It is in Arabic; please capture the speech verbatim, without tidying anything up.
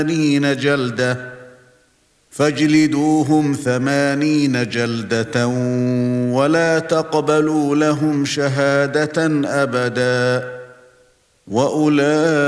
ثمانين جلدة فاجلدوهم ثمانين جلدة ولا تقبلوا لهم شهادة أبدا وأولئك